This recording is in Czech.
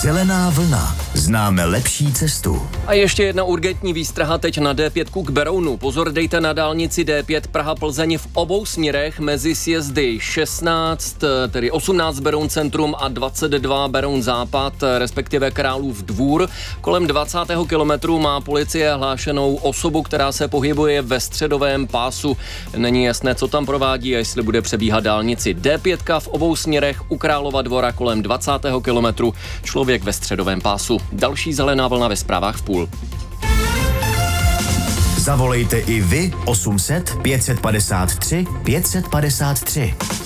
Zelená vlna. Známe lepší cestu. A ještě jedna urgentní výstraha teď na D5 k Berounu. Pozor, dejte na dálnici D5 Praha-Plzeň v obou směrech mezi sjezdy 18 Beroun centrum a 22 Beroun západ, respektive Králův Dvůr. Kolem 20. kilometru má policie hlášenou osobu, která se pohybuje ve středovém pásu. Není jasné, co tam provádí a jestli bude přebíhat dálnici. D5 v obou směrech u Králova Dvora kolem 20. kilometru. Člověk ve středovém pásu. Další zelená vlna ve zprávách v půl. Zavolejte i vy 800 553 553.